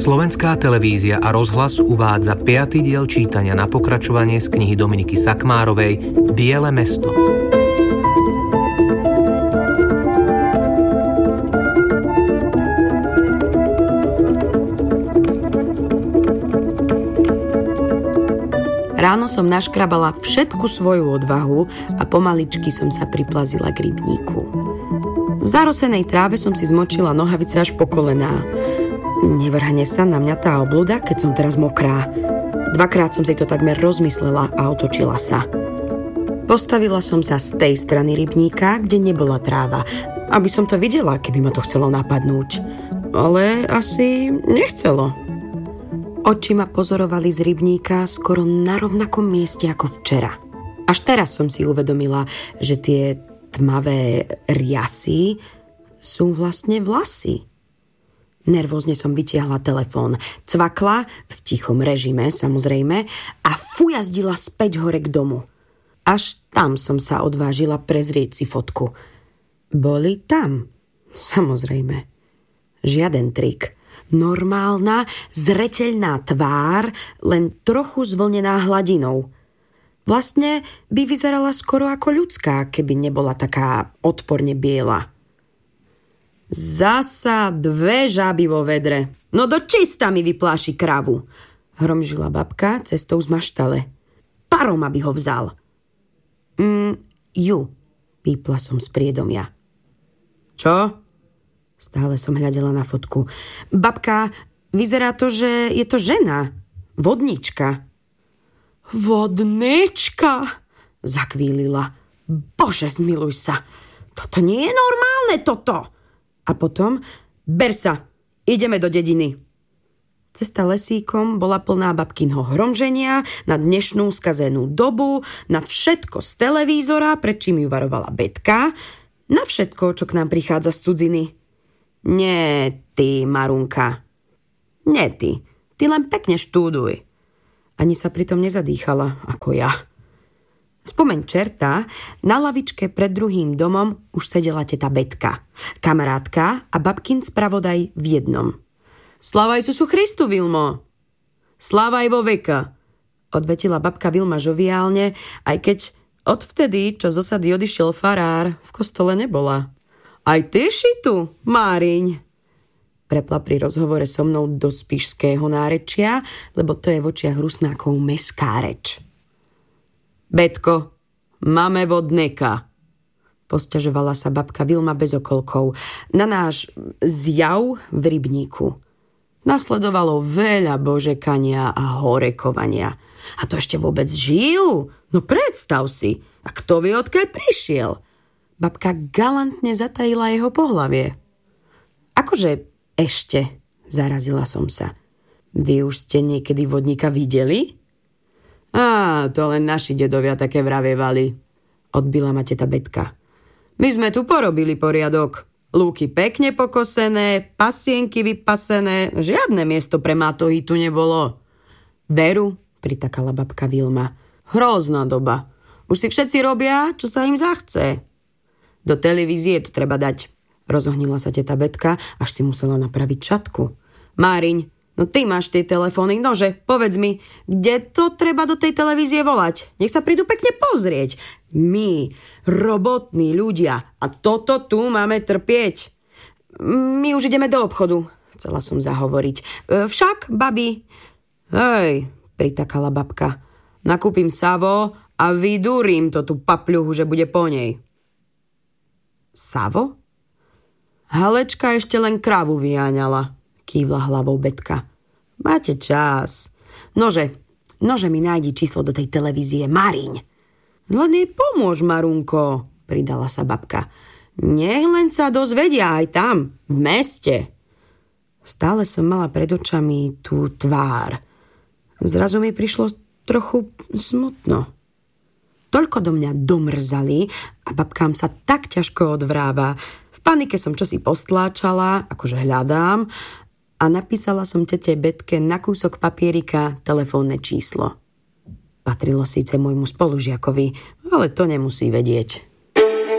Slovenská televízia a rozhlas uvádza 5. diel čítania na pokračovanie z knihy Dominiky Sakmárovej Biele mesto. Ráno som naškrabala všetku svoju odvahu a pomaličky som sa priplazila k rybníku. V zarosenej tráve som si zmočila nohavice až po kolená. Nevrhne sa na mňa tá obluda, keď som teraz mokrá. Dvakrát som si to takmer rozmyslela a otočila sa. Postavila som sa z tej strany rybníka, kde nebola tráva, aby som to videla, keby ma to chcelo napadnúť. Ale asi nechcelo. Oči ma pozorovali z rybníka skoro na rovnakom mieste ako včera. Až teraz som si uvedomila, že tie tmavé riasy sú vlastne vlasy. Nervózne som vytiahla telefón, cvakla, v tichom režime samozrejme, a fujazdila späť hore k domu. Až tam som sa odvážila prezrieť si fotku. Boli tam, samozrejme. Žiaden trik. Normálna, zreteľná tvár, len trochu zvlnená hladinou. Vlastne by vyzerala skoro ako ľudská, keby nebola taká odporne biela. Zasa 2 žáby vo vedre. No do čista mi vypláši kravu, hromžila babka cestou z maštale. Parom, aby ho vzal. Pípla som z priedomia. Čo? Stále som hľadela na fotku. Babka, vyzerá to, že je to žena. Vodnička. Vodnička, zakvílila. Bože, zmiluj sa. Toto nie je normálne, toto. A potom, ber sa, ideme do dediny. Cesta lesíkom bola plná babkinho hromženia na dnešnú skazenú dobu, na všetko z televízora, pred čím ju varovala Betka, na všetko, čo k nám prichádza z cudziny. Nie ty, Marunka. Nie ty. Ty len pekne štúduj. Ani sa pritom nezadýchala, ako ja. Spomeň čerta, na lavičke pred druhým domom už sedela teta Betka, kamarátka a babkin spravodaj v jednom. Sláva Isusu Christu, Vilmo! Sláva aj vo veka! Odvetila babka Vilma žoviálne, aj keď odvtedy, čo z osady odišiel farár, v kostole nebola. Aj ty si tu, Máriň? Prepla pri rozhovore so mnou do spišského nárečia, lebo to je v očiach Rusnákov meská reč. Betko, máme vodneka, posťažovala sa babka Vilma bez okolkov na náš zjav v rybníku. Nasledovalo veľa božekania a horekovania. A to ešte vôbec žijú? No predstav si, a kto vie, odkiaľ prišiel? Babka galantne zatajila jeho pohlavie. Akože ešte, zarazila som sa. Vy už ste niekedy vodníka videli? To len naši dedovia také vravievali, odbila ma teta Betka. My sme tu porobili poriadok. Lúky pekne pokosené, pasienky vypasené, žiadne miesto pre mátohy tu nebolo. Veru, pritakala babka Vilma. Hrozná doba. Už si všetci robia, čo sa im zachce. Do televízie to treba dať, rozohnila sa teta Betka, až si musela napraviť šatku. Máriň, no ty máš tie telefóny, nože, povedz mi, kde to treba do tej televízie volať? Nech sa prídu pekne pozrieť. My, robotní ľudia, a toto tu máme trpieť. My už ideme do obchodu, chcela som zahovoriť. Však, babi. Hej, pritakala babka. Nakúpim savo a vydúrim to tú papľuhu, že bude po nej. Savo? Halečka ešte len krávu vyháňala, kývla hlavou Betka. Máte čas. Nože mi nájdi číslo do tej televízie, Mariň. Len jej pomôž, Marunko, pridala sa babka. Nech len sa dozvedia aj tam, v meste. Stále som mala pred očami tú tvár. Zrazu mi prišlo trochu smutno. Toľko do mňa domrzali a babkám sa tak ťažko odvráva. V panike som čosi postláčala, akože hľadám, a napísala som tete Betke na kúsok papierika telefónne číslo. Patrilo síce môjmu spolužiakovi, ale to nemusí vedieť.